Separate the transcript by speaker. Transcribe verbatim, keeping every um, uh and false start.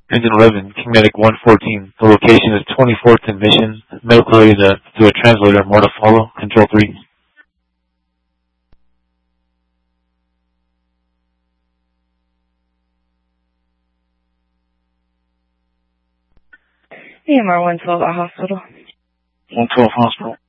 Speaker 1: Engine eleven, King Medic one fourteen. The location is twenty-fourth and Mission. Medical ready to do a translator. More to follow. Control three.
Speaker 2: E M R one twelve at hospital.
Speaker 1: one twelve hospital.